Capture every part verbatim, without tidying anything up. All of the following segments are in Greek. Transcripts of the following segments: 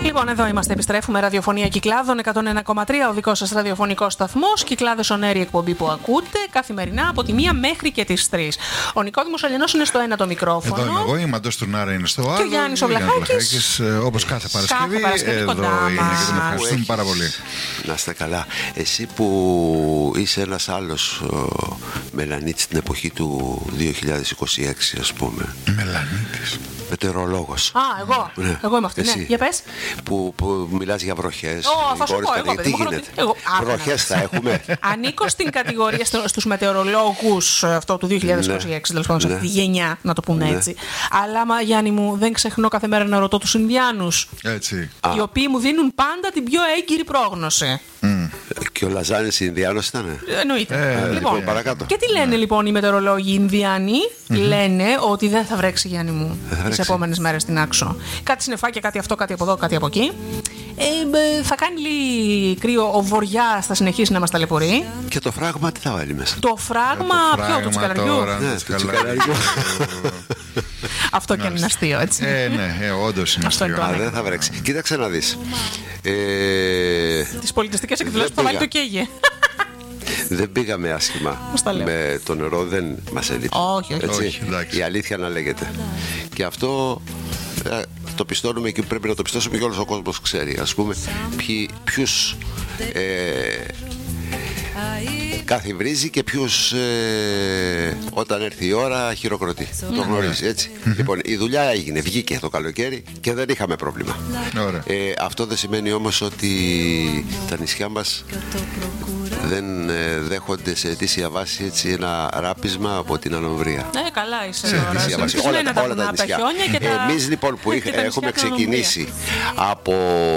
Λοιπόν, εδώ είμαστε, επιστρέφουμε. Ραδιοφωνία Κυκλάδων εκατόν ένα κόμμα τρία, ο δικός σας ραδιοφωνικός σταθμός. Κυκλάδες on air, η εκπομπή που ακούτε καθημερινά από τη μία μέχρι και τις τρεις. Ο Νικόδημος Αλλιανός είναι στο ένα το μικρόφωνο. Εδώ είμαι εγώ, η Μαντός Τουρνάρα είναι στο άλλο. Και ο Γιάννης ο Βλαχάκης. Όπως κάθε Παρασκευή. Κάθε Παρασκευή εδώ κοντά είναι μας. και τον ευχαριστούμε πάρα πολύ. Να είστε καλά. Εσύ που είσαι ένας άλλος μελανίτης στην εποχή του δύο χιλιάδες είκοσι έξι, ας πούμε. Μελανίτης. Μετεωρολόγος. Α, εγώ. Ναι. Εγώ είμαι αυτή. Εσύ. Ναι. Για πες. Που, που μιλάς για βροχές. Ω, θα σου πω, εγώ, παιδί τι μου, γίνεται. εγώ- Α, Βροχές θα έχουμε. Ανήκω στην κατηγορία στο- στους μετεωρολόγους αυτό του δύο χιλιάδες είκοσι έξι, τέλος πάντων, σε αυτή τη γενιά, να το πούμε Ναι. έτσι. Αλλά, μα, Γιάννη μου, δεν ξεχνώ κάθε μέρα να ρωτώ τους Ινδιάνους, Έτσι. οι οποίοι μου δίνουν πάντα την πιο έγκυρη πρόγνωση. Και ο Λαζάνης Ινδιάνος ήταν. Εννοείται. Ε, λοιπόν, παρακάτω. Και τι λένε λοιπόν οι μετεωρολόγοι Ινδιάνοι? Λένε ότι δεν θα βρέξει, Γιάννη μου, τις βρέξει. επόμενες μέρες στην Άξο. Κάτι συννεφάκια, κάτι αυτό, κάτι από εδώ, κάτι από εκεί. Ε, ε, θα κάνει λίγο κρύο, ο βοριάς θα συνεχίσει να μας ταλαιπωρεί. Και το φράγμα τι θα βάλει μέσα. Το φράγμα, Το ποιο, του φράγμα τσικαλαριού? τώρα, Ναι, το το τσικαλαριού. τσικαλαριού. Αυτό και αν είναι αστείο, έτσι. Ε, ναι, ε, όντως είναι Αυτό είναι αστείο. το Α, δεν θα βρέξει. Κοίταξε να δεις. Ε, Τις πολιτιστικές εκδηλώσεις που θα δεν βάλει το πήγα. καίγε. δεν πήγαμε άσχημα. Πώς τα λέω. Με το νερό δεν μας έλειψε. Όχι, όχι. Έτσι, Όχι, εντάξει. η αλήθεια να λέγεται. Και αυτό ε, το πιστώνουμε και πρέπει να το πιστώσουμε και όλος ο κόσμος ξέρει. Ας πούμε ποιοι, ποιους ε, καθιβρίζει και ποιους ε, όταν έρθει η ώρα χειροκροτεί. Το γνωρίζει, έτσι. Λοιπόν, η δουλειά έγινε, βγήκε το καλοκαίρι και δεν είχαμε πρόβλημα. Ωραία. Ε, αυτό δεν σημαίνει όμως ότι τα νησιά μας δεν ε, δέχονται σε αιτήσια βάση έτσι ένα ράπισμα από την ανομβρία. Ναι, καλά είσαι. Σε τώρα. αιτήσια βάση. Συνηθισμένα Όλα, τα όλα βουνά τα από τα νησιά. χιόνια και τα... Εμείς λοιπόν που και είχα- τα νησιά έχουμε κάνουν ξεκινήσει από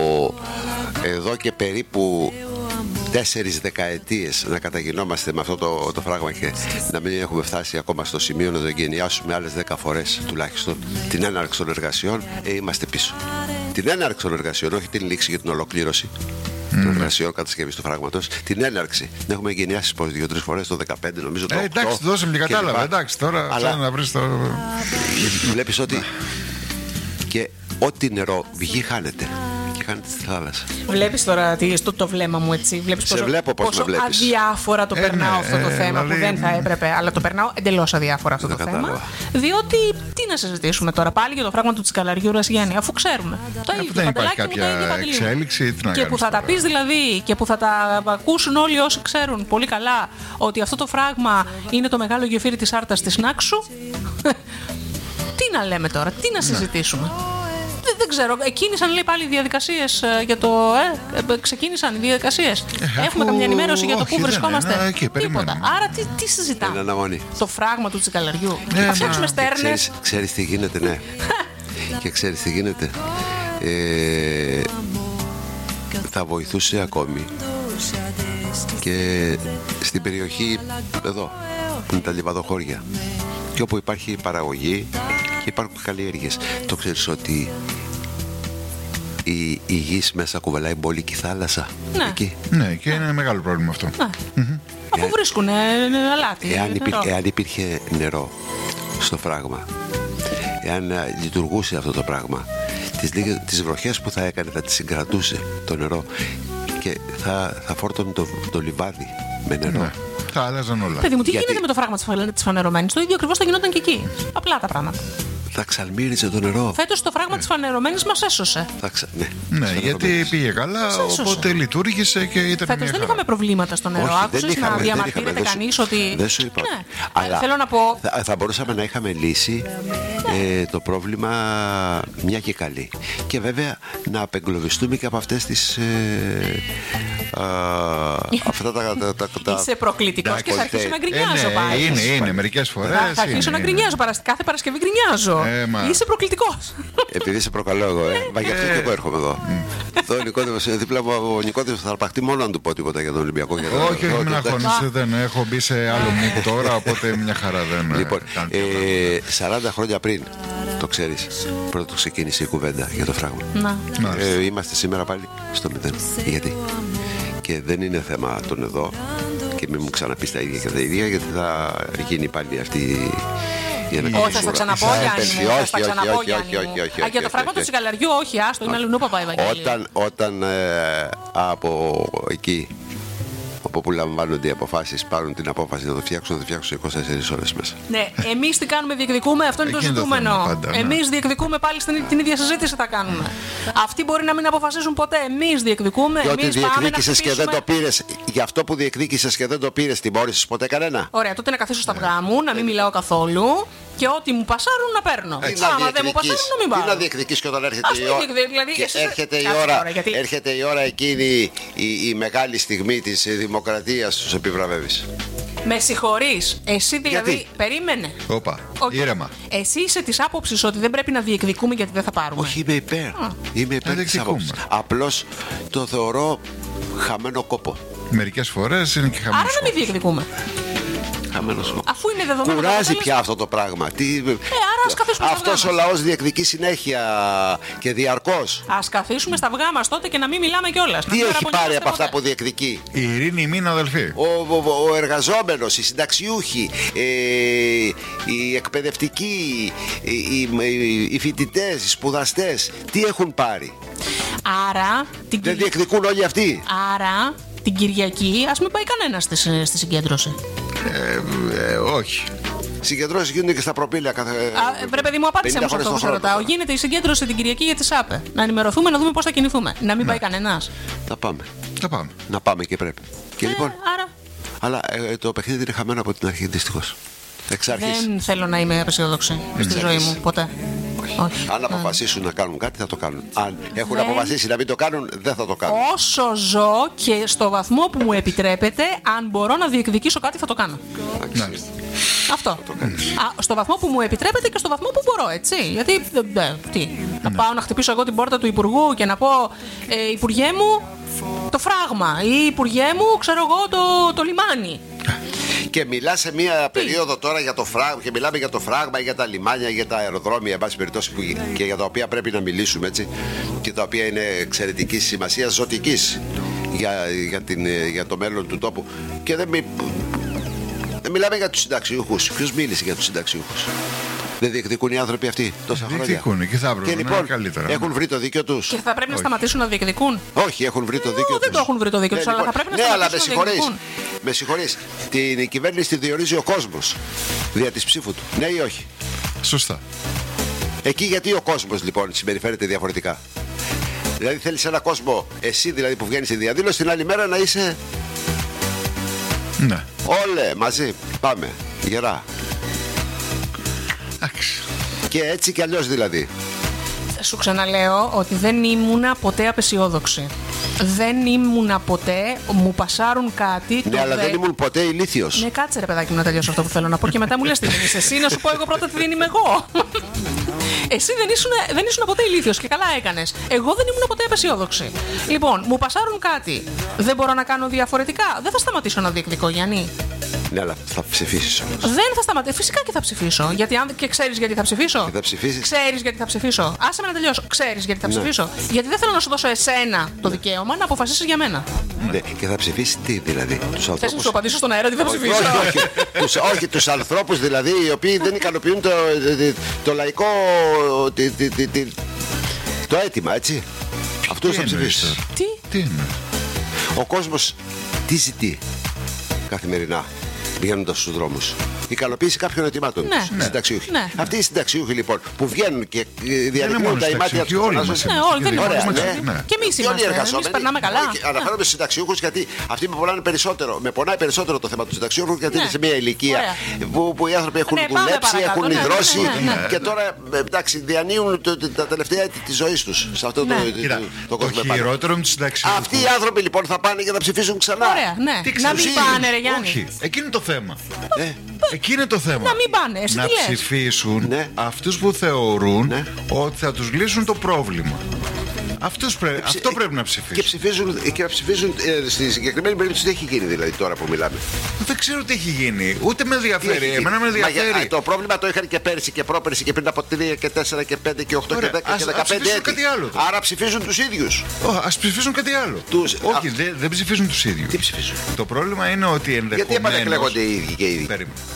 εδώ και περίπου τέσσερις δεκαετίες να καταγινόμαστε με αυτό το, το φράγμα και να μην έχουμε φτάσει ακόμα στο σημείο να το εγκαινιάσουμε άλλες δέκα φορές τουλάχιστον την έναρξη των εργασιών, ε, είμαστε πίσω. Την έναρξη των εργασιών, όχι την λήξη και την ολοκλήρωση των εργασιών κατασκευής του φράγματος, την έναρξη. Την έχουμε εγκαινιάσει πως δύο-τρεις φορές το δεκαπέντε, νομίζω το Ε, οκτώ. εντάξει, δώσε μου και και κατάλαβα. λοιπά. Εντάξει, τώρα Αλλά ψάχνει να βρει το. βλέπεις ότι και ό,τι νερό βγει χάνεται. Και χάνεται στη θάλασσα. Βλέπεις τώρα τι, στο, το βλέμμα μου, έτσι. Βλέπεις Σε πόσο, βλέπω πώς με πόσο βλέπεις. αδιάφορα το Ε, περνάω ναι, αυτό το ε, θέμα δηλαδή- που δεν θα έπρεπε. Αλλά το περνάω εντελώς αδιάφορα αυτό Δεν το κατάλαβα. θέμα. Διότι τι να συζητήσουμε τώρα πάλι για το φράγμα του τσικαλαριού Ρασγέννη, αφού ξέρουμε. Το ίδιο, δεν υπάρχει παντελάκι μου, κάποια το ίδιο παντελή μου. εξέλιξη, τι να Και που κάνεις θα τα τώρα. πεις δηλαδή και που θα τα ακούσουν όλοι όσοι ξέρουν πολύ καλά ότι αυτό το φράγμα είναι το μεγάλο γεφύρι της Άρτας της Νάξου. Τι να λέμε τώρα, τι να συζητήσουμε. Δεν, δεν ξέρω, εκκίνησαν λέει πάλι οι διαδικασίες ε, για το. Ε, ε, ξεκίνησαν οι διαδικασίες. Ε, Έχουμε αφού- καμιά ενημέρωση για το όχι, πού δεν βρισκόμαστε. είναι, εκεί, Τίποτα. περιμένουμε. Άρα τι, τι συζητάμε. Είναι αναμονή. Το φράγμα του τσικαλαριού. Ε, θα φτιάξουμε μα, στέρνες. Ξέρεις, ξέρεις τι γίνεται, ναι. Και ξέρεις τι γίνεται. Ε, θα βοηθούσε ακόμη και στην περιοχή εδώ, που είναι τα λιβαδοχώρια. Και όπου υπάρχει παραγωγή και υπάρχουν καλλιέργειες. Το ξέρεις ότι η, η γης μέσα κουβαλάει μπόλικη θάλασσα. Ναι. Εκεί. Ναι, και είναι μεγάλο πρόβλημα αυτό. Ναι. Αφού βρίσκουν ε, αλάτι. Εάν, νερό. υπήρχε, εάν υπήρχε νερό στο φράγμα, εάν ε, λειτουργούσε αυτό το πράγμα, τις, λίγες, τις βροχές που θα έκανε θα τις συγκρατούσε το νερό και θα, θα φόρτωνε το, το λιβάδι με νερό. Ναι. Θα άλλαζαν όλα. Παιδί μου, τι Γιατί- γίνεται με το φράγμα της φα- της φανερωμένης. Το ίδιο ακριβώς θα γινόταν και εκεί. Απλά τα πράγματα. Θα ξαλμύριζε το νερό. Φέτος το φράγμα της φανερωμένης μας έσωσε. Θα ξα... Ναι, Ναι, Σαν γιατί ερωτήσεις. πήγε καλά, Σας έσωσε. οπότε λειτουργήσε και ήταν Φέτος μια δεν χαρά. είχαμε προβλήματα στο νερό. Όχι, δεν Άκουσες να είχαμε, δεν διαμαρτύρεται είχαμε, δεν σου- κανείς ότι. Δεν σου είπα. Ναι. Αλλά Ε, Θέλω να πω. θα, θα μπορούσαμε να είχαμε λύσει ε, το πρόβλημα μια και καλή. Και βέβαια να απεγκλωβιστούμε και από αυτές τις ε, α, αυτά τα, τα, τα, τα Είσαι προκλητικός και θα αρχίσω να Ε, γκρινιάζω ναι, πάλι. είναι, είναι, μερικές φορές. Θα, θα αρχίσω είναι, να είναι. γκρινιάζω. παρασ- Κάθε Παρασκευή γκρινιάζω. Ε, μα. Είσαι προκλητικός. Επειδή σε προκαλώ εγώ, ε. Μα γι' αυτό και εγώ έρχομαι εδώ. Εδώ ο Νικόδημος είναι δίπλα μου, ο Νικόδημος θα αρπαχτεί μόνο να του πω τίποτα για τον Ολυμπιακό. για τον- Όχι, όχι, μην εντάξει. αγχώνεσαι, δεν έχω μπει σε άλλο mood τώρα, οπότε μια χαρά δεν. Λοιπόν, κάνω τίποτα. ε, σαράντα χρόνια πριν, το ξέρεις, πρώτο ξεκίνησε η κουβέντα για το φράγμα. Να. Μάλιστα. Ε, είμαστε σήμερα πάλι στο μηδέν. Γιατί? Και δεν είναι θέμα των εδώ και μην μου ξαναπείς τα ίδια και τα ίδια, γιατί θα γίνει πάλι αυτή Για να Όχι, κάνεις θα στα ουρά. ξαναπώ, Όχι, Γιάννη μου. όχι, Θα στα όχι, ξαναπώ, όχι, Γιάννη όχι, μου. όχι, όχι, Α, για το όχι, φράγκο όχι, του όχι. τσιγαλαριού, όχι, άστο, είναι αλλού, παπά Ευαγγέλη. Όταν, όταν ε, από εκεί από που λαμβάνονται οι αποφάσεις πάρουν την απόφαση να το φτιάξουν, να το φτιάξουν είκοσι τέσσερις ώρες μέσα. Ναι, εμείς τι κάνουμε, διεκδικούμε, αυτό είναι το Εκεί είναι το ζητούμενο. θέμα πάντα, ναι. Εμείς διεκδικούμε πάλι στην, την ίδια συζήτηση θα κάνουμε. Αυτοί μπορεί να μην αποφασίζουν ποτέ. Εμείς διεκδικούμε. Και ότι Εμείς πάμε να διεκδίκησες και δεν το χτυπήσουμε. πήρες, για αυτό που διεκδίκησες και δεν το πήρες, τιμώρησες ποτέ κανένα? Ωραία, τότε να καθίσω στα αυγά μου, να μην μιλάω καθόλου και ό,τι μου πασάρουν να παίρνω. Τι να Άμα δεν μου πασάρουν να μην τι να πάρω. διεκδικείς και όταν έρχεται Ας η μην ώρα, διεκδικ- δηλαδή, και εσείς δεν- έρχεται, η Κάτσε ώρα, τώρα, γιατί- έρχεται η ώρα εκείνη η, η μεγάλη στιγμή της δημοκρατίας τους επιβραβεύεις. Με συγχωρείς. Εσύ δηλαδή. Γιατί? Περίμενε. Όπα, Όχι. ήρεμα. Εσύ είσαι τη άποψη ότι δεν πρέπει να διεκδικούμε γιατί δεν θα πάρουμε. Όχι, είμαι υπέρ. Είμαι υπέρ της διεκδικούμε. άποψης. Απλώς το θεωρώ χαμένο κόπο. Μερικές φορές είναι και Άρα χαμένος να μην κόπος. διεκδικούμε. Χαμένος κόπο. Αφού είναι δεδομένο. το Κουράζει αποτέλεσμα. πια αυτό το πράγμα. Τι... άρα ας καθίσουμε στα Αυτός αυγά ο μας. λαός διεκδικεί συνέχεια και διαρκώς. Ας καθίσουμε στα αυγά μας τότε και να μην μιλάμε κιόλας. Να Τι μην έχει πάρει παραπονιόμαστε από αυτά ποτέ. που διεκδικεί? Η ειρήνη μην αδελφή. Ο, ο, ο εργαζόμενος, οι συνταξιούχοι, ε, οι εκπαιδευτικοί, οι, οι, οι φοιτητές, οι σπουδαστές, τι έχουν πάρει? Άρα την, Δεν Κυρ- διεκδικούν όλοι αυτοί? Άρα την Κυριακή ας μην πάει κανένας στη, στη συγκέντρωση. Ε, ε, όχι. Συγκεντρώσεις γίνονται και στα προπήλαια κάθε. Α, βρε παιδί μου, απάντησε πενήντα μου σε φορές αυτό που το σε χρόνο ρωτάω. τώρα. Γίνεται η συγκέντρωση την Κυριακή για τη ΣΑΠΕ. Να ενημερωθούμε, να δούμε πώς θα κινηθούμε. Να μην πάει κανένας. Θα πάμε. Θα πάμε. Να πάμε και πρέπει. Και Ε, λοιπόν, άρα αλλά ε, το παιχνίδι είναι χαμένο από την αρχή, δυστυχώς. Εξ αρχής. δεν θέλω να είμαι απεσιόδοξη στη ζωή μου. Ποτέ. Όχι. Αν αποφασίσουν να κάνουν κάτι, θα το κάνουν. Αν έχουν Δεν- αποφασίσει να μην το κάνουν, δεν θα το κάνουν. Όσο ζω και στο βαθμό που μου επιτρέπεται, αν μπορώ να διεκδικήσω κάτι, θα το κάνω. Εντάξει. Αυτό. Α, στο βαθμό που μου επιτρέπεται και στο βαθμό που μπορώ, έτσι. Γιατί. ε, ε, τι. Να πάω να χτυπήσω εγώ την πόρτα του Υπουργού και να πω ε, Υπουργέ μου το φράγμα ή Υπουργέ μου, ξέρω εγώ, το, το λιμάνι. Και μιλά σε μία περίοδο τώρα για το φράγμα, και μιλάμε για το φράγμα, για τα λιμάνια, για τα αεροδρόμια, εν πάση περιπτώσει, που, και για τα οποία πρέπει να μιλήσουμε, έτσι, και τα οποία είναι εξαιρετική σημασία, ζωτική για, για, την, για το μέλλον του τόπου. Και δεν, μι, δεν μιλάμε για τους συνταξιούχους. Ποιος μίλησε για τους συνταξιούχους? Δεν διεκδικούν οι άνθρωποι αυτοί τόσα χρόνια? Διεκδικούν και θα έπρεπε Και να λοιπόν, είναι καλύτερα. έχουν βρει το δίκιο τους? Και θα πρέπει να σταματήσουν να διεκδικούν. Όχι, έχουν βρει το δίκιο τους. δεν το έχουν βρει το δίκιο τους, αλλά θα πρέπει να ναι, αλλά με σταματήσουν να συγχωρείς. διεκδικούν. Με συγχωρείς. Την κυβέρνηση τη διορίζει ο κόσμος δια της ψήφου του. Ναι ή όχι? Σωστά. Εκεί γιατί ο κόσμος λοιπόν συμπεριφέρεται διαφορετικά? Δηλαδή θέλεις ένα κόσμο, εσύ δηλαδή που βγαίνεις στη διαδήλωση, την άλλη μέρα να είσαι Ναι. όλε μαζί. Πάμε. Γερά. Εντάξει. Και έτσι κι αλλιώς δηλαδή. Σου ξαναλέω ότι δεν ήμουνα ποτέ απεσιόδοξη. Δεν ήμουνα ποτέ, μου πασάρουν κάτι. Ναι, το αλλά δε- δεν ήμουν ποτέ ηλίθιος. Ναι, κάτσε ρε παιδάκι μου να τελειώσω αυτό που θέλω να πω και μετά μου λες τι δεν είσαι εσύ, να σου πω εγώ πρώτα τι δεν είμαι εγώ. Εσύ δεν ήσουν, δεν ήσουν ποτέ ηλίθιος και καλά έκανες. Εγώ δεν ήμουν ποτέ απεσιόδοξη. Λοιπόν, μου πασάρουν κάτι. Δεν μπορώ να κάνω διαφορετικά. Δεν θα σταματήσω να διεκδικώ, Γιάννη. Ναι, αλλά θα ψηφίσεις όμως. Δεν θα σταματήσω. Φυσικά και θα ψηφίσω. Γιατί αν... Και ξέρεις γιατί θα ψηφίσω. Και θα ψηφίσεις. Ξέρεις γιατί θα ψηφίσω. Άσε με να τελειώσω. Ξέρεις γιατί θα Ναι. ψηφίσω. Γιατί δεν θέλω να σου δώσω εσένα το δικαίωμα να αποφασίσεις για μένα. Ναι, και θα ψηφίσεις τι δηλαδή? Τους Θες να ανθρώπους. σου απαντήσω στον αέρα ότι θα ψηφίσω. Όχι, όχι. τους, όχι, τους ανθρώπους δηλαδή οι οποίοι δεν ικανοποιούν το, το λαϊκό τη- τη- τη- τη- το αίτημα, έτσι. Αυτούς Τι θα εννοείς ψηφίσεις. τώρα? Τι. Τι είναι? Ο κόσμος τι ζητεί καθημερινά πηγαίνοντας στους δρόμους? Ικανοποίηση κάποιων αιτημάτων. Ναι. τους, οι Ναι. συνταξιούχοι. Ναι. Αυτοί οι συνταξιούχοι λοιπόν που βγαίνουν και Δεν είναι διαλειτουργούν μόνο τα ημάτια συνταξιούχοι, τους. όλοι φωνάζουν. μας Ναι, είμαστε. όλοι δεν Και είναι Ωραία, μόνο ναι. συνταξιούχοι. Ναι. Και εμείς Και όλοι οι είμαστε. Εμείς εργαζόμενοι. περνάμε καλά. Όχι, αναφέρομαι στους συνταξιούχους γιατί αυτοί με πονάνε περισσότερο. Με πονάει περισσότερο το θέμα του συνταξιούχου γιατί Ναι. είναι σε μια ηλικία Ωραία. που, που οι άνθρωποι έχουν Ναι, πάμε δουλέψει, παρακάτω. έχουν Ναι, ναι, ιδρώσει ναι, ναι. και τώρα εντάξει, διανύουν το- το- τα τελευταία έτη της ζωής τους σε αυτό το, Ναι. το- Κοίτα, το, το το κόσμο επάνω. χειρότερο με τους συνταξιούχους. Αυτοί οι άνθρωποι λοιπόν θα πάνε και θα ψηφίσουν ξανά. Ωραία, ναι. Τι Να μην ξέρεις? πάνε, ρε Γιάννη. Όχι, εκεί είναι το θέμα. Ε, Εκεί είναι το θέμα. Να μην πάνε, εσύ να τι λες? ψηφίσουν Ναι. αυτούς που θεωρούν Ναι. ότι θα τους λύσουν το πρόβλημα. Αυτούς πρέ... Αυτό πρέπει να Και ψηφίσουν. ψηφίζουν, και ψηφίζουν ε, στη συγκεκριμένη περίπτωση τι έχει γίνει δηλαδή τώρα που μιλάμε. Δεν ξέρω τι έχει γίνει. Ούτε με Τι ενδιαφέρει. έχει γίνει? Εμένα με Μα για- ενδιαφέρει. α, το πρόβλημα το είχαν και πέρσι και πρόπερσι και πριν από τρία και τέσσερα και πέντε και οκτώ και Ωραία, δέκα ας- και ας δεκαπέντε ψηφίσουν έτη. κάτι άλλο τώρα. Άρα ψηφίζουν τους ίδιους. Ω, ας ψηφίσουν κάτι άλλο. Τους- Όχι, α- δεν, δεν ψηφίζουν τους ίδιους. Τι ψηφίζουν? Το πρόβλημα είναι ότι ενδεχομένως... Γιατί επανεκλέγονται οι ίδιοι και οι ίδιοι? Περίμενε.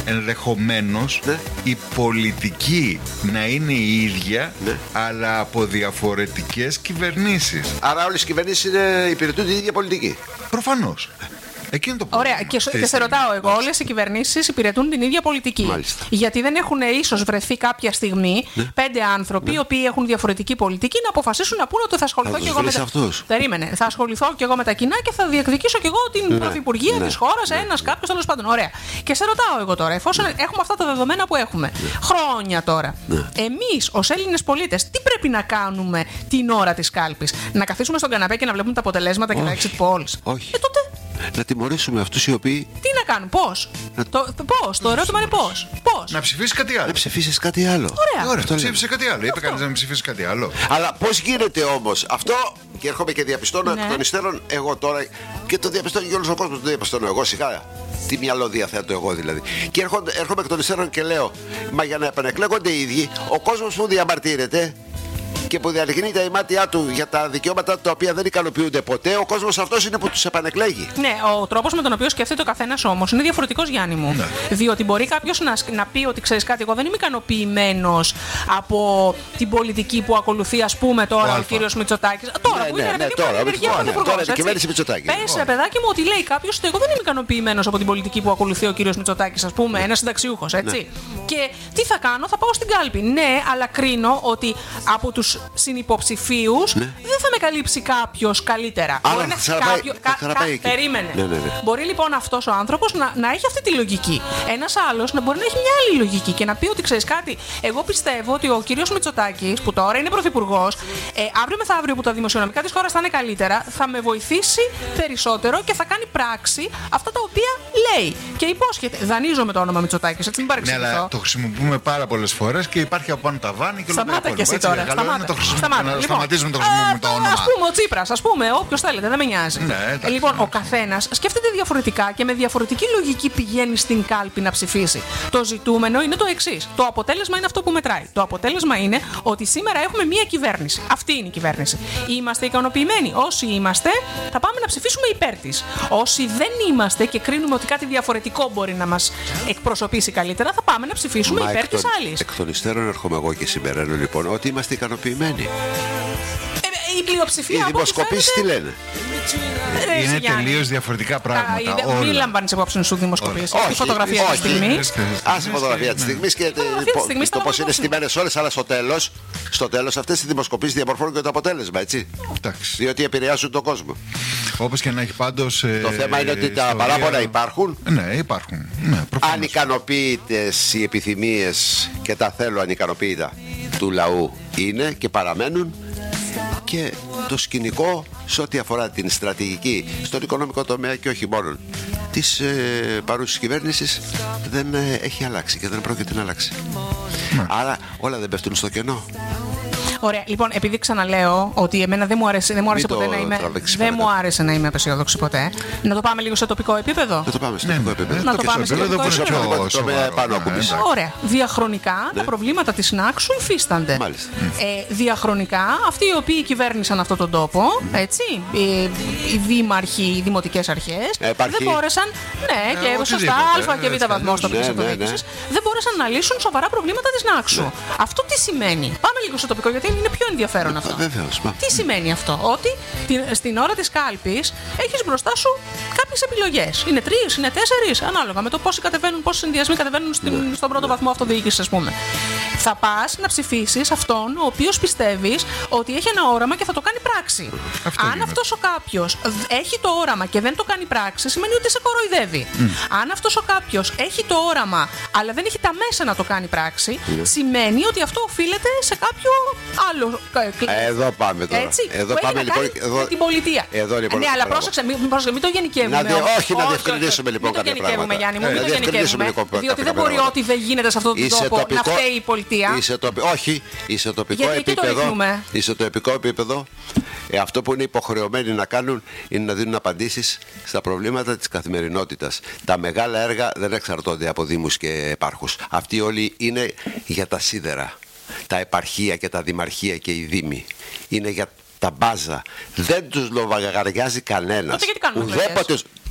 ενδεχομένως Ναι. η πολιτική να είναι η ίδια, Ναι. αλλά από διαφορετικές κυβερνήσεις. Άρα όλες οι κυβερνήσεις είναι, υπηρετούν την ίδια πολιτική. Προφανώς. Εκείνο το Ωραία, πρόβλημα. και, σ- Αυτή και τη σε στιγμή. ρωτάω εγώ, όλες οι κυβερνήσεις υπηρετούν την ίδια πολιτική. Μάλιστα. Γιατί δεν έχουν ίσως βρεθεί κάποια στιγμή πέντε άνθρωποι οι οποίοι έχουν διαφορετική πολιτική να αποφασίσουν να πούνε ότι θα ασχοληθώ Θα και τους εγώ με βρεις τα. αυτούς. Περίμενε. Θα ασχοληθώ και εγώ με τα κοινά και θα διεκδικήσω και εγώ την πρωθυπουργία ναι, της χώρας, ναι. ένας κάποιος τέλος πάντων. Ωραία. Και σε ρωτάω εγώ τώρα, εφόσον έχουμε αυτά τα δεδομένα που έχουμε, χρόνια τώρα, εμείς ως Έλληνες πολίτες, τι πρέπει να κάνουμε την ώρα της κάλπης? Να καθίσουμε στον καναπέ και να βλέπουμε τα αποτελέσματα και τα Όχι. exit polls? Όχι. Ε, τότε Να τιμωρήσουμε αυτούς οι οποίοι τι να κάνουν, πώς? Το, πώς, το ερώτημα είναι πώς. Πώς. Να ψηφίσει κάτι άλλο. να ψηφίσεις κάτι άλλο. Ωραία. Ωραία, Αυτό λέμε. ψήφισε κάτι άλλο. Είπε κανείς να μην ψηφίσει κάτι άλλο. Αλλά πώς γίνεται όμως αυτό, και έρχομαι και διαπιστώνω Ναι. εκ των υστέρων εγώ τώρα, και το διαπιστώνει και όλος ο κόσμος, το διαπιστώνω εγώ σιγά. Τι μυαλό διαθέτω εγώ δηλαδή. Και έρχομαι, έρχομαι εκ των υστέρων και λέω, μα για να επανεκλέγονται οι ίδιοι, ο κόσμος που διαμαρτύρεται και που διαλυγνύει τα ημάτια του για τα δικαιώματα τα οποία δεν ικανοποιούνται ποτέ, ο κόσμος αυτός είναι που τους επανεκλέγει. Ναι, ο τρόπος με τον οποίο σκέφτεται ο καθένας όμως είναι διαφορετικός, Γιάννη μου. Ναι. Διότι μπορεί κάποιος να, σκ- να πει ότι ξέρεις κάτι, εγώ δεν είμαι ικανοποιημένος από την πολιτική που ακολουθεί, ας πούμε, τώρα ο, Ο ο Α. κύριος Μητσοτάκης. Τώρα Ναι, που ναι, είναι, ρε ναι, παιδί μου, τώρα, ενεργεία τώρα, πρωθυπουργός, τώρα είναι έτσι. κυβέρνηση Μητσοτάκη. Πες, ρε παιδάκι μου, ότι λέει κάποιος ότι εγώ δεν είμαι ικανοποιημένος από την πολιτική που ακολουθεί ο κύριος Μητσοτάκης, ας πούμε, ένας συνταξιούχος, έτσι. Και τι θα κάνω, θα πάω στην κάλπη. Ναι, αλλά κρίνω ότι από τους συνυποψηφίους δεν θα με καλύψει κάποιος καλύτερα. Άρα Μπορεί θα να- ξαναπάει- κάποιο- θα κα- ξαναπάει κα- εκεί. Περίμενε. Ναι, ναι, ναι. Μπορεί λοιπόν αυτός ο άνθρωπος να, να έχει αυτή τη λογική. Ένας άλλος να μπορεί να έχει μια άλλη λογική και να πει ότι ξέρεις κάτι, εγώ πιστεύω ότι ο κύριος Μητσοτάκης, που τώρα είναι πρωθυπουργός, ε, αύριο μεθαύριο που τα δημοσιονομικά της χώρας θα είναι καλύτερα, θα με βοηθήσει περισσότερο και θα κάνει πράξη αυτά τα οποία λέει. Και υπόσχεται. Δανείζω με το όνομα Μητσοτάκης, έτσι μην Ναι, παρεξηγηθώ. αλλά το χρησιμοποιούμε πάρα πολλές φορές και υπάρχει από πάνω ταβάνι και όλο το Σταμάτα και εσύ υπόλοιπο, τώρα. έτσι. Καλό είναι Σταμάτα. να το χρησιμοποιούμε, Σταμάτα. να Λοιπόν, σταματήσουμε να το χρησιμοποιούμε το α, όνομα. Ας πούμε ο Τσίπρας, ας πούμε, όποιος θέλετε, δεν με νοιάζει. Ναι, εντάξει, λοιπόν, ναι. ο καθένας σκέφτεται διαφορετικά και με διαφορετική λογική πηγαίνει στην κάλπη να ψηφίσει. Το ζητούμενο είναι το εξής. Το αποτέλεσμα είναι αυτό που μετράει. Το αποτέλεσμα είναι ότι σήμερα έχουμε μία κυβέρνηση. Αυτή είναι η κυβέρνηση. Είμαστε ικανοποιημένοι. Όσοι είμαστε, θα πάμε να ψηφίσουμε υπέρ της. Όσοι δεν είμαστε και κρίνουμε ότι κάτι διαφορετικό μπορεί να μας εκπροσωπήσει καλύτερα, θα πάμε να ψηφίσουμε Μα υπέρ εκ των, της άλλης. εκ των υστέρων έρχομαι εγώ και συμπεραίνω λοιπόν ότι είμαστε ικανοποιημένοι. Ε, η πλειοψηφία Οι από ό,τι δημοσκοπήσεις τι φαίνεται- λένε. Ε, Είναι Γιάννη. τελείως διαφορετικά πράγματα. Α, όλα. Μην λαμβάνει υπόψη σου δημοσκοπήσεις. Όχι, Τη φωτογραφία τη όχι. στιγμή. Άσε φωτογραφία τη στιγμή και φωτογραφία της το- στιγμής το θα πώ λάβουμε είναι υπόψη. στημένες όλες, αλλά στο τέλος, στο τέλος αυτές οι δημοσκοπήσεις διαμορφώνουν και το αποτέλεσμα, έτσι. Εντάξει. Διότι επηρεάζουν τον κόσμο. Όπως και να έχει πάντως. ε, Το θέμα είναι ότι τα ιστορία- παράπονα υπάρχουν. Ναι, υπάρχουν. Ναι, προφανώς. Ανικανοποίητες οι επιθυμίες και τα θέλω ανικανοποίητα του λαού είναι και παραμένουν, και το σκηνικό σε ό,τι αφορά την στρατηγική στον οικονομικό τομέα και όχι μόνο της ε, παρούσης κυβέρνησης δεν ε, έχει αλλάξει και δεν πρόκειται να αλλάξει. Άρα όλα δεν πέφτουν στο κενό. Ωραία, λοιπόν, επειδή ξαναλέω ότι εμένα δεν μου άρεσε, δεν μου άρεσε Μην ποτέ το να είμαι. τραβήξεις Δεν παρακάτω. μου άρεσε να είμαι απεσιόδοξη ποτέ. Να το πάμε λίγο σε τοπικό επίπεδο. Να το πάμε στο Ναι, τοπικό ναι, επίπεδο. Να το και πάμε στο στο επίπεδο που είναι τοπικό πιο επίπεδο. σοβαρό. Πάνω Ναι, ακουμπήσεις. εντάξει. Ωραία. Διαχρονικά τα προβλήματα της Νάξου υφίστανται. Μάλιστα. Ε, διαχρονικά αυτοί οι οποίοι κυβέρνησαν αυτόν τον τόπο, έτσι, οι, οι δήμαρχοι, οι δημοτικές αρχές, Ε, υπάρχει- δεν μπόρεσαν. Ναι, και σωστά, οτιδήποτε, Α και Β έτσι, βαθμό αλλιώς. τοπικής Ναι, ναι, ναι. αυτοδιοίκησης, δεν μπόρεσαν να λύσουν σοβαρά προβλήματα της Νάξου. Αυτό τι σημαίνει? Πάμε λίγο στο τοπικό, γιατί είναι πιο ενδιαφέρον αυτό. Βεβαίως, μα. Τι σημαίνει αυτό? Ότι την- στην ώρα της κάλπης έχεις μπροστά σου κάποιες επιλογές. Είναι τρεις, είναι τέσσερις, ανάλογα με το πόσοι κατεβαίνουν, πόσοι συνδυασμοί κατεβαίνουν στην- στον πρώτο βαθμό αυτοδιοίκησης, ας πούμε. Θα πας να ψηφίσεις αυτόν ο οποίος πιστεύεις ότι έχει ένα όραμα και θα το κάνει πράξη. Αυτό Αν γίνεται. αυτός ο κάποιος έχει το όραμα και δεν το κάνει πράξη, σημαίνει ότι σε κοροϊδεύει. Αν αυτός ο κάποιος έχει το όραμα αλλά δεν έχει τα μέσα να το κάνει πράξη, σημαίνει ότι αυτό οφείλεται σε κάποιο άλλο. ε, κλ- Εδώ πάμε τώρα. Έτσι, Εδώ που πάμε έχει να λοιπόν. κάνει Εδώ... με την πολιτεία. Εδώ λοιπόν. Ναι, αλλά μπράβο. πρόσεξε, μην, πρόσεξε, μην το γενικεύουμε. Να δι- όμως. όχι, να διευκρινίσουμε λοιπόν μην το κάποια γενικεύουμε, πράγματα. Γιάννη μου, Ε, μην να το διευκρινίσουμε γενικεύουμε. λίγο Διότι κάποια δεν μπορεί πράγματα. ό,τι δεν γίνεται σε αυτόν τον Είσαι τόπο να τοπικό- φταίει η πολιτεία. Είσαι τοπι... Όχι, είσαι τοπικό Γιατί εκεί το επίπεδο. ρίχνουμε. Είσαι τοπικό επίπεδο. Ε, αυτό που είναι υποχρεωμένοι να κάνουν είναι να δίνουν απαντήσεις στα προβλήματα της καθημερινότητας. Τα μεγάλα έργα δεν εξαρτώνται από δήμους και επάρχους. Αυτοί όλοι είναι για τα σίδερα. Τα επαρχία και τα δημαρχία και οι δήμοι. Είναι για τα μπάζα. Δεν τους λοβαγαριάζει κανένας. Τότε γιατί κάνουμε Ουδέποτε.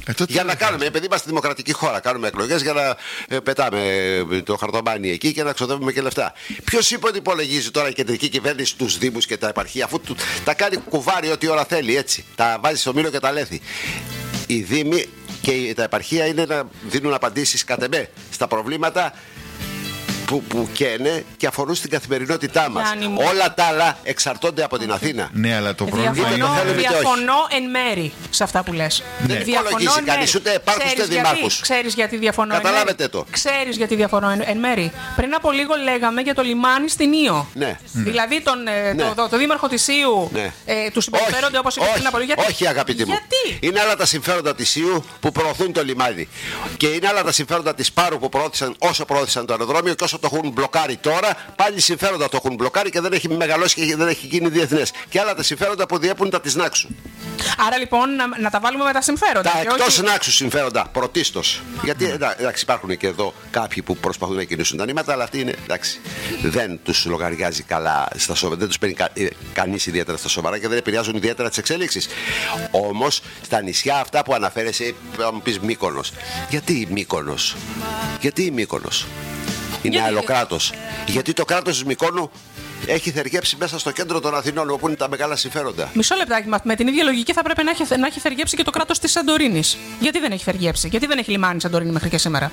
Ε, για να κάνουμε, επειδή είμαστε δημοκρατική χώρα, κάνουμε εκλογές για να ε, πετάμε το χαρτομάνι εκεί και να ξοδεύουμε και λεφτά. Ποιος είπε ότι υπολογίζει τώρα η κεντρική κυβέρνηση τους Δήμους και τα επαρχία, αφού του, τα κάνει κουβάρι ό,τι ώρα θέλει, έτσι. Τα βάζει στο μήλο και τα λέθη. Οι Δήμοι και τα επαρχία είναι να δίνουν απαντήσεις κατ' εμέ στα προβλήματα που, που καίνε και αφορούν στην καθημερινότητά μας. Όλα τα άλλα εξαρτώνται από την Αθήνα. Ναι, αλλά το πρόβλημα διαφωνώ, είναι... Διαφωνώ εν μέρη σε αυτά που λες. Δεν υπολογίζει κανείς ούτε επάρχους ούτε δημάρχους. Ξέρεις γιατί διαφωνώ Καταλάβετε εν το. Ξέρεις γιατί διαφωνώ εν, εν μέρη. Πριν από λίγο λέγαμε για το λιμάνι στην Ήο. Ναι. Δηλαδή τον, ναι. το, το, το δήμαρχο της Ήου ναι. ε, του συμπεριφέρονται όπως είπε πριν από λίγο. Γιατί? Όχι, αγαπητοί μου. Γιατί? Είναι άλλα τα συμφέροντα της Ήου που προωθούν το λιμάνι. Και είναι άλλα τα συμφέροντα της Πάρου που προώθησαν όσο προώθησαν το αεροδρόμιο και όσο το έχουν μπλοκάρει τώρα, πάλι συμφέροντα το έχουν μπλοκάρει και δεν έχει μεγαλώσει και δεν έχει γίνει διεθνές. Και άλλα τα συμφέροντα που διέπουν τα της Νάξου. Άρα λοιπόν να, να τα βάλουμε με τα συμφέροντα. Τα εκτός όχι... Νάξου συμφέροντα, πρωτίστως. Γιατί εντάξει, υπάρχουν και εδώ κάποιοι που προσπαθούν να κινήσουν τα νήματα, αλλά αυτοί είναι εντάξει. Δεν τους λογαριάζει καλά στα σοβαρά, δεν τους παίρνει κα, κανείς ιδιαίτερα στα σοβαρά και δεν επηρεάζουν ιδιαίτερα τις εξέλιξεις. Όμως στα νησιά αυτά που αναφέρεσαι, θα μου πεις Μύκονος. Γιατί η Μύκονος, γιατί η Μύκονος. Είναι άλλο κράτος. Γιατί το κράτος της Μυκόνου έχει θεργέψει μέσα στο κέντρο των Αθηνών, όπου είναι τα μεγάλα συμφέροντα. Μισό λεπτάκι. Με την ίδια λογική θα πρέπει να έχει, να έχει θεργέψει και το κράτος της Σαντορίνης. Γιατί δεν έχει θεργέψει, γιατί δεν έχει λιμάνι Σαντορίνη μέχρι και σήμερα.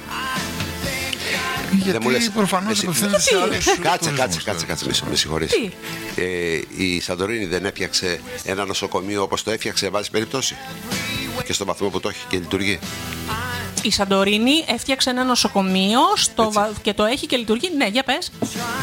Γιατί προφανώς απευθύνεται σε άλλους. Κάτσε, κάτσε, κάτσε, κάτσε, με συγχωρείς. Ε, η Σαντορίνη δεν έφτιαξε ένα νοσοκομείο όπως το έφτιαξε, βάζει περίπτωση. Και στο βαθμό που το έχει και λειτουργεί. Η Σαντορίνη έφτιαξε ένα νοσοκομείο στο βα... και το έχει και λειτουργεί. Ναι, για πες.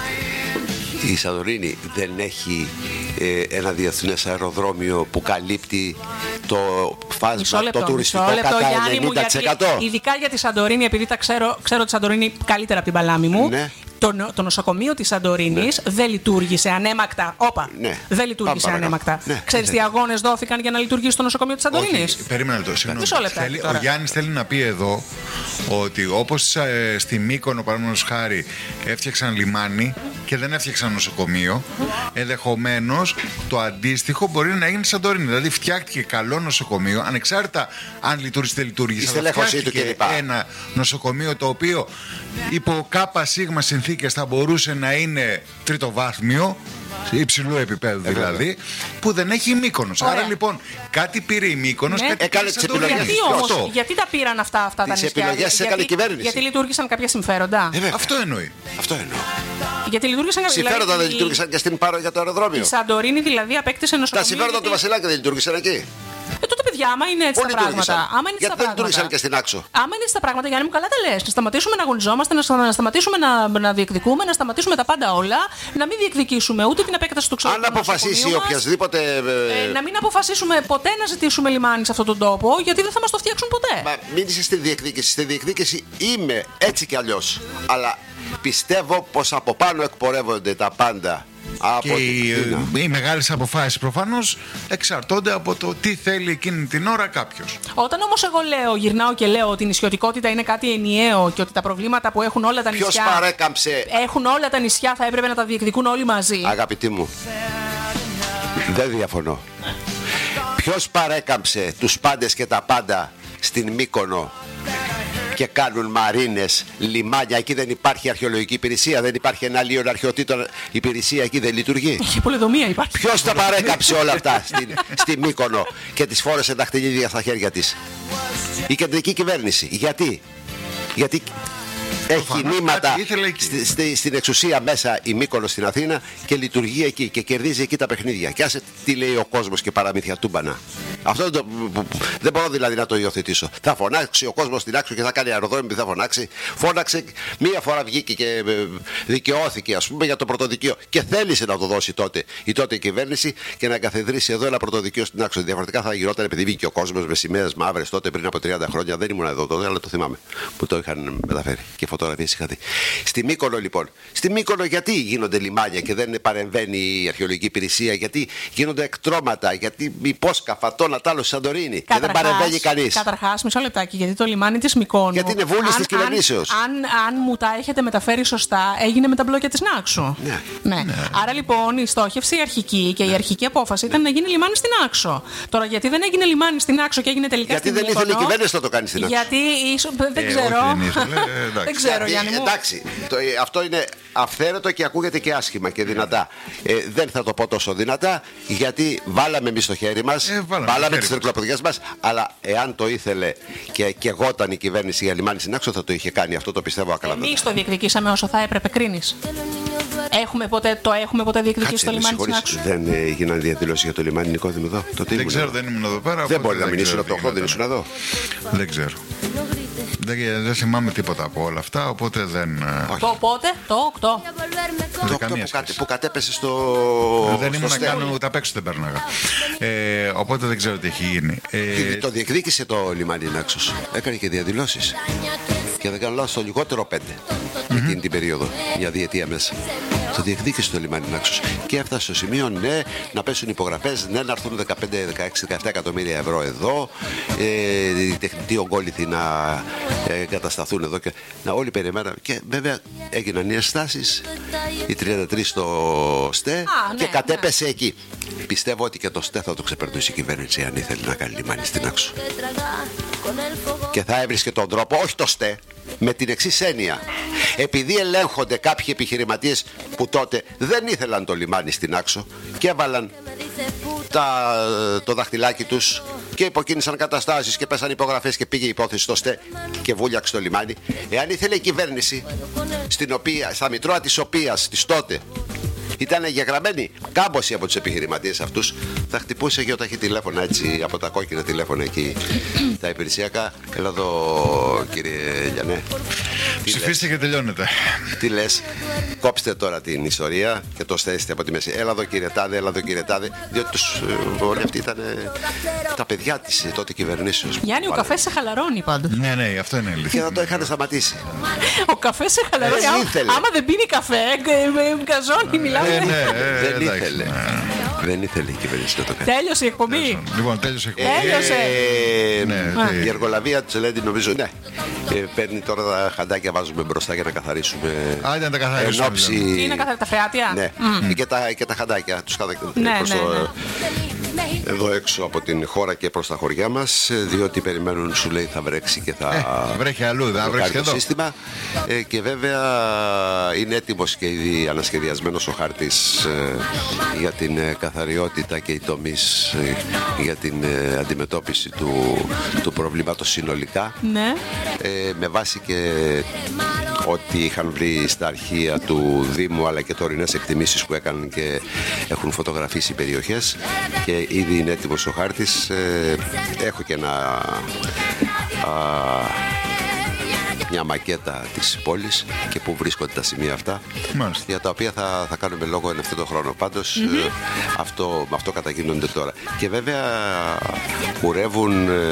Η Σαντορίνη δεν έχει ε, ένα διεθνές αεροδρόμιο που καλύπτει το φάσμα, λεπτό, το τουριστικό λεπτό, κατά ενενήντα τοις εκατό. Γιατί, ειδικά για τη Σαντορίνη, επειδή τα ξέρω, ξέρω τη Σαντορίνη καλύτερα από την Παλάμη μου. Ναι. Το, το νοσοκομείο της Σαντορίνης ναι. δεν λειτουργήσε ανέμακτα. Όπα. Ναι. Δεν λειτουργήσε ανέμακτα. Ναι. Ξέρεις ναι. τι αγώνες δόθηκαν για να λειτουργήσει το νοσοκομείο της Σαντορίνης. Περίμενε το. Θέλει, ο Γιάννης θέλει να πει εδώ ότι όπως ε, στη Μύκονο, παραδείγματος χάρη, έφτιαξαν λιμάνι και δεν έφτιαξαν νοσοκομείο, mm-hmm. ενδεχομένως το αντίστοιχο μπορεί να γίνει στη Σαντορίνη. Δηλαδή φτιάχτηκε καλό νοσοκομείο, ανεξάρτητα αν λειτουργήσε ή δεν λειτουργήσε. Αλλά φτιάχτηκε ένα νοσοκομείο το οποίο υπό κάπα σίγμα συνθήκες θα μπορούσε να είναι τριτοβάθμιο, υψηλού επίπεδου δηλαδή, που δεν έχει η Μύκονος. Άρα λοιπόν κάτι πήρε η Μύκονος, ναι. κάτι έκανε τις επιλογές. Γιατί όμως, γιατί τα πήραν αυτά, αυτά τα νησιά? Τις επιλογές τις έκανε η κυβέρνηση. Γιατί λειτουργήσαν κάποια συμφέροντα. Ε, Αυτό εννοεί. Αυτό εννοώ. Γιατί λειτουργήσαν κάποια συμφέροντα δηλαδή, δεν λειτουργήσαν και στην Πάρο για το αεροδρόμιο. Η Σαντορίνη δηλαδή απέκτησε νοσοκομείο. Τα συμφέροντα γιατί... του Βασιλάκη δεν λειτουργήσαν εκεί. Ε, τότε παιδιά, άμα είναι έτσι Πολύ τα πράγματα. Άμα είναι γιατί δεν λειτουργήσαν και στην Άξο. Άμα είναι έτσι τα πράγματα, Γιάννη μου, καλά τα λες. Να σταματήσουμε να αγωνιζόμαστε, να σταματήσουμε να, να διεκδικούμε, να σταματήσουμε τα πάντα όλα, να μην διεκδικήσουμε ούτε την επέκταση του ξενοδοχείου. Αν αποφασίσει οποιασδήποτε. Ε, να μην αποφασίσουμε ποτέ να ζητήσουμε λιμάνι σε αυτόν τον τόπο, γιατί δεν θα μας το φτιάξουν ποτέ. Μα μην είσαι στη διεκδίκηση. Στη διεκδίκηση είμαι έτσι κι αλλιώς. Αλλά πιστεύω πως από πάνω εκπορεύονται τα πάντα. Και οι, οι μεγάλες αποφάσεις προφανώς εξαρτώνται από το τι θέλει εκείνη την ώρα κάποιος. Όταν όμως εγώ λέω, γυρνάω και λέω ότι η νησιωτικότητα είναι κάτι ενιαίο και ότι τα προβλήματα που έχουν όλα τα Ποιος νησιά. παρέκαμψε. Έχουν όλα τα νησιά, θα έπρεπε να τα διεκδικούν όλοι μαζί. Αγαπητοί μου, δεν διαφωνώ. Ποιος παρέκαμψε τους πάντες και τα πάντα στην Μύκονο και κάνουν μαρίνες, λιμάνια? Εκεί δεν υπάρχει αρχαιολογική υπηρεσία, δεν υπάρχει ένα λίγο αρχαιοτήτων υπηρεσία, εκεί δεν λειτουργεί. Έχει πολεοδομία, υπάρχει. Ποιος τα παρέκαψε όλα αυτά στη, στη Μύκονο και τις φόρεσε δαχτυλίδια στα χέρια της? Η κεντρική κυβέρνηση. Γιατί? Γιατί έχει νήματα στη, στη, στην εξουσία μέσα η Μύκονος στην Αθήνα και λειτουργεί εκεί και κερδίζει εκεί τα παιχνίδια. Και άσε τι λέει ο κόσμος και παραμύθια τούμπανα. Αυτό δεν, το, δεν μπορώ δηλαδή να το υιοθετήσω. Θα φωνάξει ο κόσμος στην Άξο και θα κάνει αεροδρόμιο, θα φωνάξει. Φώναξε, μία φορά βγήκε και δικαιώθηκε, ας πούμε, για το πρωτοδικείο. Και θέλησε να το δώσει τότε η τότε η κυβέρνηση και να εγκαθιδρύσει εδώ ένα πρωτοδικείο στην Άξο. Διαφορετικά θα γινόταν, επειδή βγήκε ο κόσμος με σημαίες μαύρες τότε πριν από τριάντα χρόνια. Δεν ήμουν εδώ τότε, αλλά το θυμάμαι που το είχαν μεταφέρει. Και φωτογραφίες είχα δει. Στη Μύκονο λοιπόν. Στη Μύκονο γιατί γίνονται λιμάνια και δεν παρεμβαίνει η αρχαιολογική υπηρεσία? Γιατί γίνονται εκτρώματα? Γιατί υπόσκαφα, αυτό Νατάλο στη Σαντορίνη και δεν παρεμβαίνει κανείς. Καταρχάς, μισό λεπτάκι, γιατί το λιμάνι της Μυκόνου. Γιατί είναι βούλης της κυβερνήσεως. Αν, αν μου τα έχετε μεταφέρει σωστά, έγινε με τα μπλόκια της Νάξου. Ναι. Ναι. Ναι. Άρα λοιπόν η στόχευση η αρχική και η αρχική απόφαση ήταν να γίνει λιμάνι στην Άξο. Τώρα γιατί δεν έγινε λιμάνι στην Άξο και έγινε τελικά γιατί στην δεν ήθελε η κυβέρνηση να το κάνει στην Άξο. Γιατί ίσο, δεν ε, ξέρω. Δεν, δεν ξέρω, Γιάννη μου. Εντάξει, το, αυτό είναι αυθαίρετο και ακούγεται και άσχημα και δυνατά. Ε, δεν θα το πω τόσο δυνατά, γιατί βάλαμε εμείς το χέρι μας, ε, βάλαμε, βάλαμε τις τρεκλοποδιές μας, αλλά εάν το ήθελε και κεγόταν η κυβέρνηση για λιμάνι στην Άξο, θα το είχε κάνει. Αυτό το πιστεύω ακράδαντα. Εμείς το διεκδικήσαμε όσο θα έπρεπε, κρίνεις. Έχουμε ποτέ, το έχουμε ποτέ διεκδικήσει το λιμάνι της Άξου. Δεν έγιναν διαδηλώσεις για το λιμάνι Νικόδημο εδώ. Τότε δεν ξέρω, δεν ήμουν εδώ πέρα. Δεν μπορεί να μην ήσουν από το οκτώ, δεν ήσουν εδώ. Δεν ξέρω. Δεν, δεν θυμάμαι τίποτα από όλα αυτά, οπότε δεν. Το πότε, το οκτώ. Το οκτώ που, κα, που κατέπεσε στο. Δεν ήμουν να κάνω ούτε απ' έξω δεν πέρναγα. Ε, οπότε δεν ξέρω τι έχει γίνει. Ε, το διεκδίκησε το λιμάνι Νάξος. Έκανε και διαδηλώσεις. Και δεν κάνω λάθος, το λιγότερο πέντε mm-hmm. εκείνη την περίοδο, μια διετία μέσα. Το διεκδίκησε το λιμάνι Νάξος. Και έφτασε στο σημείο, ναι, να πέσουν υπογραφές, ναι, να έρθουν δεκαπέντε, δεκαέξι, δεκαεπτά εκατομμύρια ευρώ εδώ. Ε, οι τεχνητοί ογκόληθοι να εγκατασταθούν εδώ. Και, να όλοι περιμέναμε. Και βέβαια έγιναν οι ενστάσεις, οι τριάντα τρεις στο ΣΤΕ Α, και ναι, κατέπεσε ναι. εκεί. Πιστεύω ότι και το ΣΤΕ θα το ξεπερνούσε η κυβέρνηση αν ήθελε να κάνει λιμάνι στην Άξο. Και θα έβρισκε τον τρόπο, όχι το ΣΤΕ, με την εξής έννοια. Επειδή ελέγχονται κάποιοι επιχειρηματίες που τότε δεν ήθελαν το λιμάνι στην Άξο και έβαλαν τα, το δαχτυλάκι τους και υποκίνησαν καταστάσεις και πέσαν υπογραφές και πήγε η υπόθεση στο ΣΤΕ και βούλιαξε το λιμάνι. Εάν ήθελε η κυβέρνηση, στην οποία, στα μητρώα της οποίας της τότε ήταν εγγεγραμμένοι κάμποση από τους επιχειρηματίες αυτούς, θα χτυπούσε γεωταχή τηλέφωνα έτσι από τα κόκκινα τηλέφωνα εκεί τα υπηρεσιακά. Έλα εδώ κύριε Γιαννέ. Ψηφίστε και τελειώνετε. Τι λες, κόψτε τώρα την ιστορία και το στέσετε από τη μέση. Έλα εδώ κύριε Τάδε, έλα εδώ κύριε Τάδε. Διότι τους, όλοι αυτοί ήταν τα παιδιά της τότε κυβερνήσεως. Γιάννη, ο καφές σε χαλαρώνει πάντως. Ναι, ναι, αυτό είναι αλήθεια. Και θα το είχαν σταματήσει. Ο καφές σε χαλαρώνει. Άμα δεν πίνει καφέ, γκαζώνει, μιλάμε. Ε, ναι, ε, δεν ήθελε. Δεν ήθελε η κυβέρνηση να το κάνει. Τέλειωσε η εκπομπή. Λοιπόν, τέλειωσε η εκπομπή. Τέλειωσε. Ε, ναι, η εργολαβία του Ελένη νομίζω. Ναι. Ε, παίρνει τώρα τα χαντάκια, βάζουμε μπροστά για να καθαρίσουμε. Α, ήταν τα καθαρίσουμε. Ενόψει... Τι είναι καθαρίσουμε, τα φρεάτια. Ναι, mm. και, τα, και τα χαντάκια. Τους χαντάκια ναι, προς ναι, το, ναι. Εδώ έξω από την χώρα και προς τα χωριά μας, διότι περιμένουν, σου λέει, θα βρέξει και θα. Ε, βρέχει αλλού, θα βρέξει και εδώ. Σύστημα. Ε, και βέβαια είναι έτοιμος και ήδη ανασχεδιασμένος ο χάρτης ε, για την ε, καθαριότητα και οι τομείς ε, για την ε, αντιμετώπιση του, του προβλήματος συνολικά. Ναι. Ε, με βάση και ότι είχαν βρει στα αρχεία του Δήμου αλλά και τωρινές εκτιμήσεις που έκαναν και έχουν φωτογραφίσει περιοχές και ήδη είναι έτοιμος ο χάρτης. Ε, έχω και ένα α, μια μακέτα της πόλης και που βρίσκονται τα σημεία αυτά. Μάλιστα. Για τα οποία θα, θα κάνουμε λόγο εν αυτό χρόνο. Πάντως mm-hmm. ε, αυτό, με αυτό καταγίνονται τώρα. Και βέβαια κουρεύουν ε,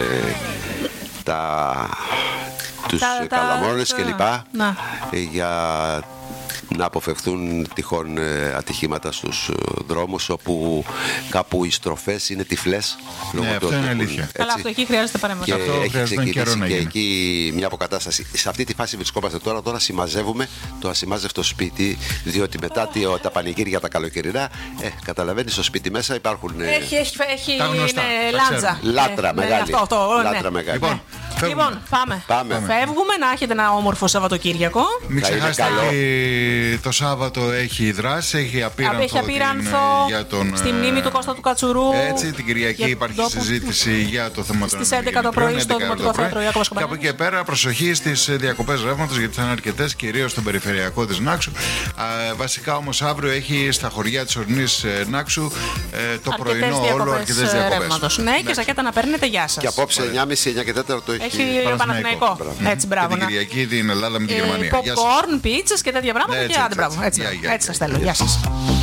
τα, τους καλαμόνες και λοιπά ε, για να αποφευθούν τυχόν ε, ατυχήματα στους ε, δρόμους όπου κάπου οι στροφές είναι τυφλές. Ναι, αυτό είναι αλήθεια. Αλλά αυτό εκεί χρειάζεται παρέμβαση. Και αυτό έχει ξεκινήσει και γίνει. εκεί μια αποκατάσταση. Σε αυτή τη φάση βρισκόμαστε τώρα. Τώρα συμμαζεύουμε το ασημάζευτο σπίτι, διότι μετά oh. τα πανηγύρια τα καλοκαιρινά, ε, καταλαβαίνεις, στο σπίτι μέσα υπάρχουν. Ε, έχει, έχει, έχει τα γνωστά, είναι λάτζα. Λάτρα ε, μεγάλη. Αυτό, αυτό, Λάτρα ναι. μεγάλη. Λοιπόν, λοιπόν πάμε. πάμε. Φεύγουμε, να έχετε ένα όμορφο Σαββατοκύριακο. Μην ξεχάσετε ότι το Σάββατο έχει δράση, έχει απείρανθο, έχει απείρανθο την, για τον, στη μνήμη του Κώστα του Κατσουρού. Έτσι, την Κυριακή υπάρχει τόπο, συζήτηση για το θέμα των στις έντεκα το πρωί στο Δημοτικό Θέατρο Ιάκωβος Κομπανέλης. Και από εκεί και πέρα προσοχή στις διακοπές ρεύματος, γιατί θα είναι αρκετές, κυρίως στον περιφερειακό της Νάξου. Α, βασικά όμως αύριο έχει στα χωριά της ορεινής Νάξου ε, το αρκετές πρωινό όλο αρκετές διακοπές. Ναι, και σακέτα να παίρνετε, γεια σας. Και απόψε εννιά και μισή, εννιά και τέσσερα το έχει. Έχει Παναθηναϊκό. Έτσι, μπράβο. Την Κυριακή την Ελλάδα με την Γερμανία. Popcorn, πίτσες και τέτοια πράγματα. Και άντε, μπράβο. Έτσι σας θέλω. Γεια σας.